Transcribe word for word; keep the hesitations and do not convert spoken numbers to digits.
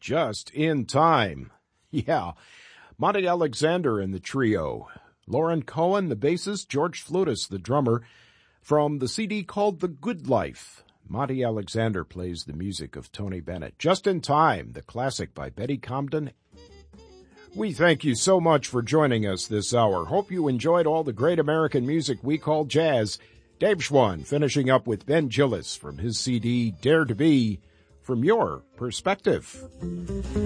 Just in Time. Yeah, Monty Alexander and the trio. Lauren Cohen, the bassist, George Flutis, the drummer, from the C D called The Good Life. Monty Alexander plays the music of Tony Bennett. Just in Time, the classic by Betty Comden. We thank you so much for joining us this hour. Hope you enjoyed all the great American music we call jazz. Dave Schwann finishing up with Ben Gillis from his C D Dare to Be, From Your Perspective.